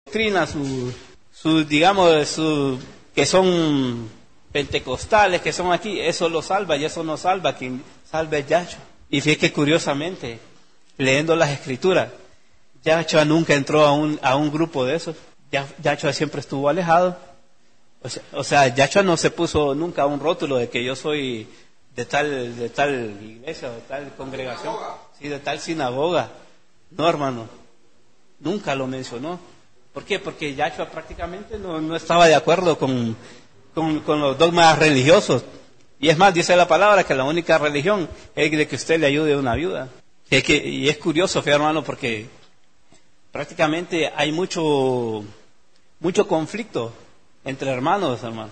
doctrina, que son pentecostales, que son aquí, eso lo salva y eso no salva, quien salva es Yahshua. Y fíjate que curiosamente, leyendo las escrituras, Yahshua nunca entró a un grupo de esos. Yahshua siempre estuvo alejado. O sea, Yahshua no se puso nunca un rótulo de que yo soy de tal iglesia, de tal congregación, sí, de tal sinagoga. No, hermano, nunca lo mencionó. ¿Por qué? Porque Yahshua prácticamente no estaba de acuerdo con los dogmas religiosos. Y es más, dice la palabra que la única religión es de que usted le ayude a una viuda. Y es curioso, hermano, porque prácticamente hay mucho conflicto entre hermanos, hermano.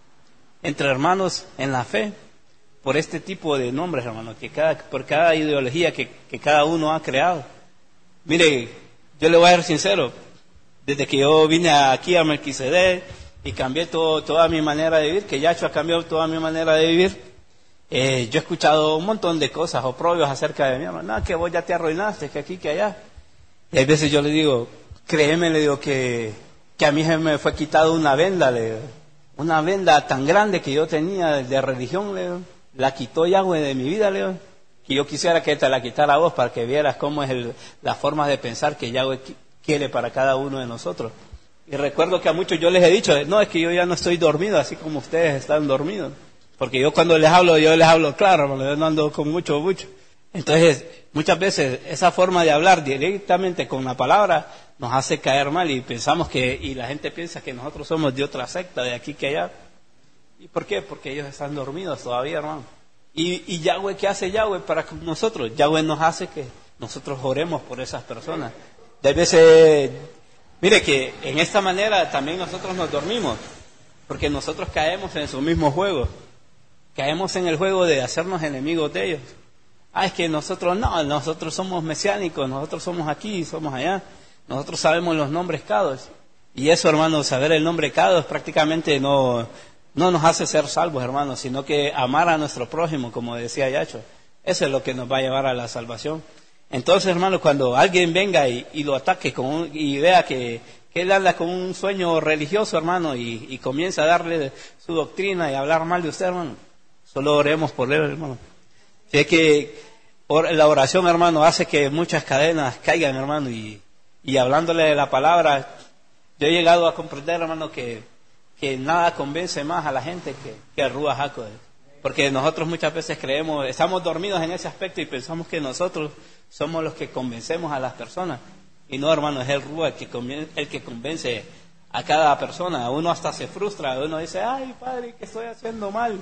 Entre hermanos en la fe, por este tipo de nombres, hermano, por cada ideología que cada uno ha creado. Mire, yo le voy a ser sincero, desde que yo vine aquí a Melquisedec y cambié toda mi manera de vivir, que Yahshua ha cambiado toda mi manera de vivir, yo he escuchado un montón de cosas, oprobios acerca de mí, hermano, no, que vos ya te arruinaste, que aquí, que allá. Y a veces yo le digo, créeme, le digo que a mí se me fue quitado una venda, le digo, una venda tan grande que yo tenía de religión, le digo, la quitó Yahweh de mi vida, le digo, que yo quisiera que te la quitara a vos para que vieras cómo es la forma de pensar que Yahweh quiere para cada uno de nosotros. Y recuerdo que a muchos yo les he dicho, no, es que yo ya no estoy dormido, así como ustedes están dormidos. Porque yo cuando les hablo claro, hermano, yo no ando con mucho. Entonces, muchas veces esa forma de hablar directamente con la palabra nos hace caer mal y y la gente piensa que nosotros somos de otra secta, de aquí que allá. ¿Y por qué? Porque ellos están dormidos todavía, hermano. Y Yahweh, ¿qué hace Yahweh para nosotros? Yahweh nos hace que nosotros oremos por esas personas. De veces, mire que en esta manera también nosotros nos dormimos, porque nosotros caemos en su mismo juego. Caemos en el juego de hacernos enemigos de ellos. Es que nosotros somos mesiánicos, nosotros somos aquí, somos allá. Nosotros sabemos los nombres Kadosh. Y eso, hermano, saber el nombre Kadosh prácticamente no nos hace ser salvos, hermano, sino que amar a nuestro prójimo, como decía Yahshua. Eso es lo que nos va a llevar a la salvación. Entonces, hermano, cuando alguien venga y lo ataque y vea que él anda con un sueño religioso, hermano, y comienza a darle su doctrina y a hablar mal de usted, hermano, solo oremos por él, hermano. Es que la oración, hermano, hace que muchas cadenas caigan, hermano, y hablándole de la palabra, yo he llegado a comprender, hermano, que nada convence más a la gente que el Ruach HaKodesh. Porque nosotros muchas veces estamos dormidos en ese aspecto y pensamos que nosotros somos los que convencemos a las personas. Y no, hermano, es el Ruach el que convence a cada persona. Uno hasta se frustra, uno dice, ay, padre, que estoy haciendo mal.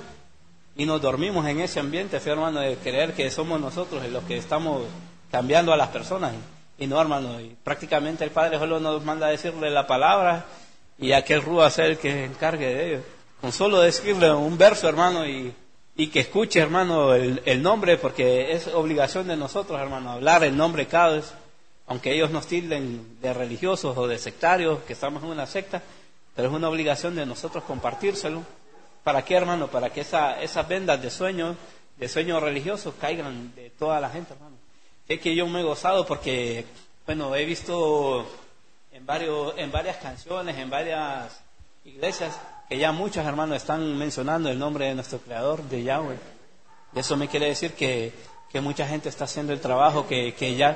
Y nos dormimos en ese ambiente, hermano, de creer que somos nosotros los que estamos cambiando a las personas. Y no, hermano, y prácticamente el Padre solo nos manda a decirle la palabra y aquel Ruach sea el que se encargue de ellos. Con solo decirle un verso, hermano, y que escuche, hermano, el nombre, porque es obligación de nosotros, hermano, hablar el nombre Kadosh, aunque ellos nos tilden de religiosos o de sectarios, que estamos en una secta, pero es una obligación de nosotros compartírselo. ¿Para qué, hermano? Para que esas vendas de sueños religiosos caigan de toda la gente, hermano. Es que yo me he gozado porque, bueno, he visto en varias canciones, en varias iglesias, que ya muchos hermanos están mencionando el nombre de nuestro Creador, de Yahweh. Y eso me quiere decir que mucha gente está haciendo el trabajo que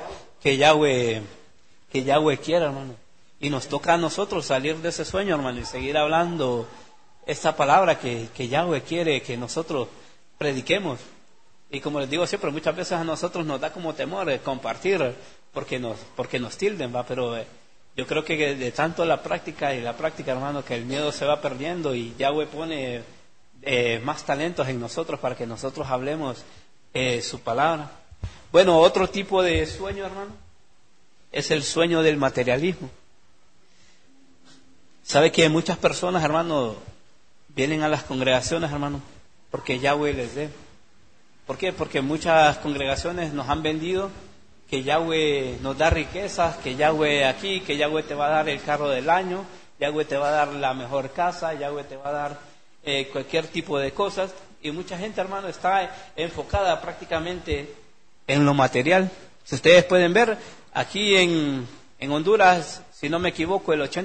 Yahweh quiere, hermano. Y nos toca a nosotros salir de ese sueño, hermano, y seguir hablando esta palabra que Yahweh quiere que nosotros prediquemos. Y como les digo siempre, muchas veces a nosotros nos da como temor compartir porque nos tilden, ¿va? Pero yo creo que de tanto la práctica, hermano, que el miedo se va perdiendo y Yahweh pone más talentos en nosotros para que nosotros hablemos su palabra. Bueno, otro tipo de sueño, hermano, es el sueño del materialismo. ¿Sabe que muchas personas, hermano, vienen a las congregaciones, hermano, porque Yahweh les dé? ¿Por qué? Porque muchas congregaciones nos han vendido que Yahweh nos da riquezas, que Yahweh aquí, que Yahweh te va a dar el carro del año, Yahweh te va a dar la mejor casa, Yahweh te va a dar cualquier tipo de cosas. Y mucha gente, hermano, está enfocada prácticamente en lo material. Si ustedes pueden ver, aquí en Honduras, si no me equivoco, el